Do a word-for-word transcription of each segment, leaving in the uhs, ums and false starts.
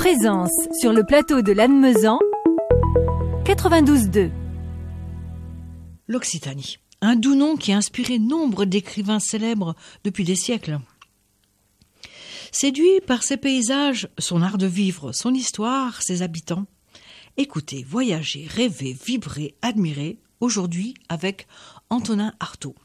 Présence sur le plateau de Lannemezan, quatre-vingt-douze deux. L'Occitanie, un doux nom qui a inspiré nombre d'écrivains célèbres depuis des siècles. Séduit par ses paysages, son art de vivre, son histoire, ses habitants, écoutez, voyagez, rêvez, vibrez, admirez, aujourd'hui avec Antonin Artaud.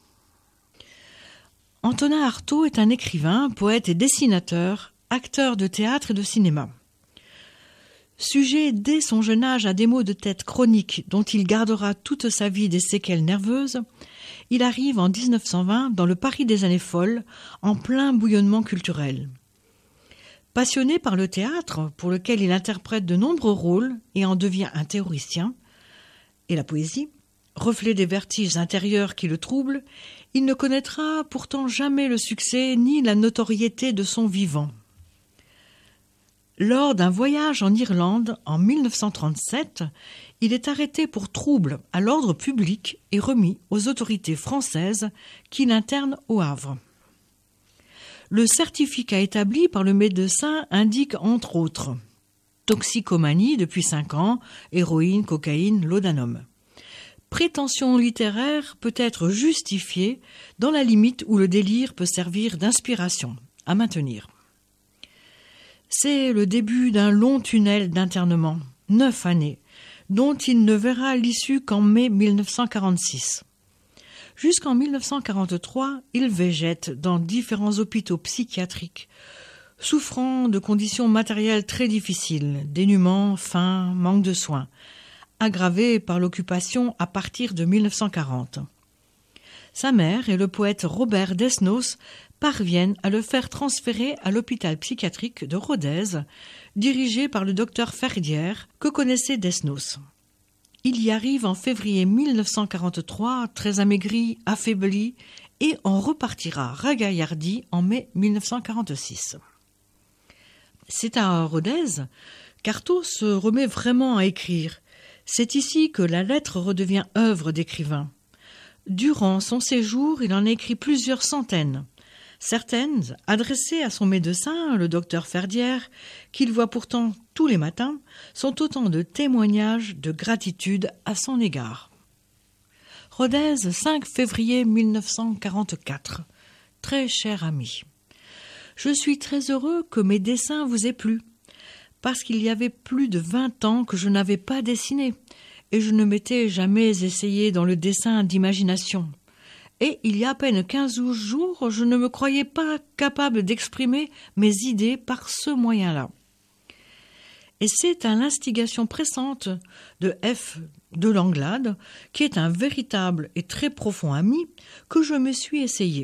Antonin Artaud est un écrivain, poète et dessinateur, acteur de théâtre et de cinéma. Sujet dès son jeune âge à des maux de tête chroniques dont il gardera toute sa vie des séquelles nerveuses, il arrive en dix-neuf cent vingt dans le Paris des années folles, en plein bouillonnement culturel. Passionné par le théâtre, pour lequel il interprète de nombreux rôles et en devient un théoricien, et la poésie, reflet des vertiges intérieurs qui le troublent, il ne connaîtra pourtant jamais le succès ni la notoriété de son vivant. Lors d'un voyage en Irlande en mille neuf cent trente-sept, il est arrêté pour trouble à l'ordre public et remis aux autorités françaises qui l'internent au Havre. Le certificat établi par le médecin indique entre autres toxicomanie depuis cinq ans, héroïne, cocaïne, laudanum. Prétention littéraire peut être justifiée dans la limite où le délire peut servir d'inspiration à maintenir. C'est le début d'un long tunnel d'internement, neuf années, dont il ne verra l'issue qu'en mai mille neuf cent quarante-six. Jusqu'en mille neuf cent quarante-trois, il végète dans différents hôpitaux psychiatriques, souffrant de conditions matérielles très difficiles, dénuement, faim, manque de soins, aggravés par l'occupation à partir de mille neuf cent quarante. Sa mère et le poète Robert Desnos parviennent à le faire transférer à l'hôpital psychiatrique de Rodez, dirigé par le docteur Ferdière, que connaissait Desnos. Il y arrive en février mille neuf cent quarante-trois, très amaigri, affaibli, et en repartira ragaillardi en mai mille neuf cent quarante-six. C'est à Rodez qu'Artaud se remet vraiment à écrire. C'est ici que la lettre redevient œuvre d'écrivain. Durant son séjour, il en a écrit plusieurs centaines. Certaines, adressées à son médecin, le docteur Ferdière, qu'il voit pourtant tous les matins, sont autant de témoignages de gratitude à son égard. Rodez, cinq février mille neuf cent quarante-quatre. Très cher ami, je suis très heureux que mes dessins vous aient plu, parce qu'il y avait plus de vingt ans que je n'avais pas dessiné, et je ne m'étais jamais essayé dans le dessin d'imagination. Et il y a à peine quinze jours, je ne me croyais pas capable d'exprimer mes idées par ce moyen-là. Et c'est à l'instigation pressante de F. de Langlade, qui est un véritable et très profond ami, que je me suis essayé.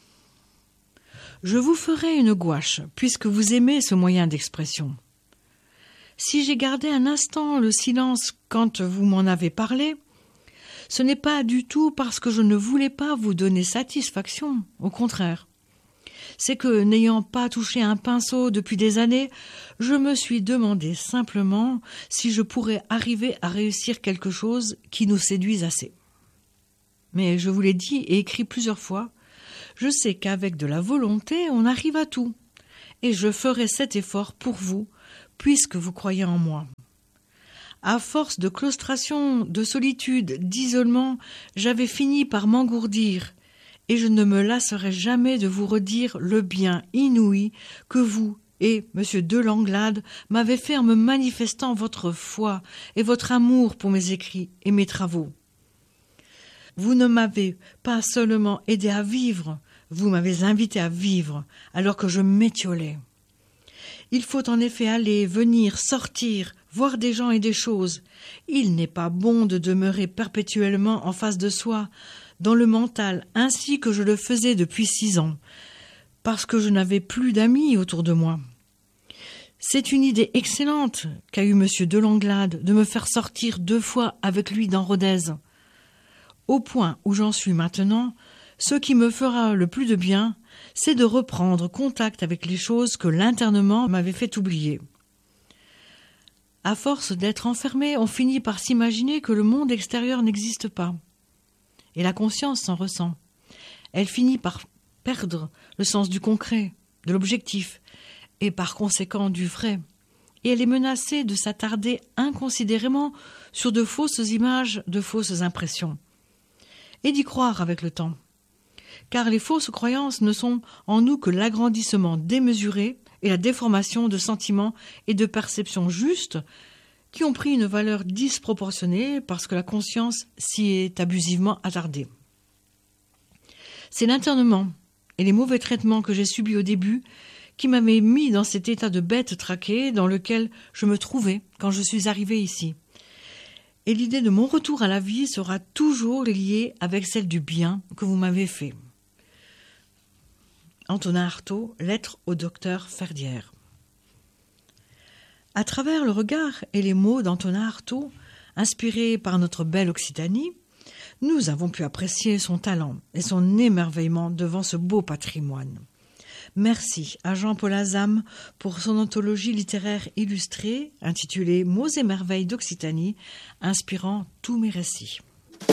Je vous ferai une gouache, puisque vous aimez ce moyen d'expression. Si j'ai gardé un instant le silence quand vous m'en avez parlé, ce n'est pas du tout parce que je ne voulais pas vous donner satisfaction, au contraire. C'est que, n'ayant pas touché un pinceau depuis des années, je me suis demandé simplement si je pourrais arriver à réussir quelque chose qui nous séduise assez. Mais je vous l'ai dit et écrit plusieurs fois, je sais qu'avec de la volonté, on arrive à tout, et je ferai cet effort pour vous, puisque vous croyez en moi. À force de claustration, de solitude, d'isolement, j'avais fini par m'engourdir, et je ne me lasserai jamais de vous redire le bien inouï que vous et M. de Langlade m'avez fait en me manifestant votre foi et votre amour pour mes écrits et mes travaux. Vous ne m'avez pas seulement aidé à vivre, vous m'avez invité à vivre, alors que je m'étiolais. Il faut en effet aller, venir, sortir, voir des gens et des choses. Il n'est pas bon de demeurer perpétuellement en face de soi, dans le mental, ainsi que je le faisais depuis six ans, parce que je n'avais plus d'amis autour de moi. C'est une idée excellente qu'a eue M. de Langlade de me faire sortir deux fois avec lui dans Rodez. Au point où j'en suis maintenant, ce qui me fera le plus de bien, c'est de reprendre contact avec les choses que l'internement m'avait fait oublier. À force d'être enfermé, on finit par s'imaginer que le monde extérieur n'existe pas. Et la conscience s'en ressent. Elle finit par perdre le sens du concret, de l'objectif, et par conséquent du vrai. et elle est menacée de s'attarder inconsidérément sur de fausses images, de fausses impressions. Et d'y croire avec le temps. Car les fausses croyances ne sont en nous que l'agrandissement démesuré et la déformation de sentiments et de perceptions justes qui ont pris une valeur disproportionnée parce que la conscience s'y est abusivement attardée. C'est l'internement et les mauvais traitements que j'ai subis au début qui m'avaient mis dans cet état de bête traquée dans lequel je me trouvais quand je suis arrivée ici. Et l'idée de mon retour à la vie sera toujours liée avec celle du bien que vous m'avez fait. Antonin Artaud, lettre au docteur Ferdière. À travers le regard et les mots d'Antonin Artaud, inspirés par notre belle Occitanie, nous avons pu apprécier son talent et son émerveillement devant ce beau patrimoine. Merci à Jean-Paul Azam pour son anthologie littéraire illustrée intitulée « Mots et merveilles d'Occitanie », inspirant tous mes récits.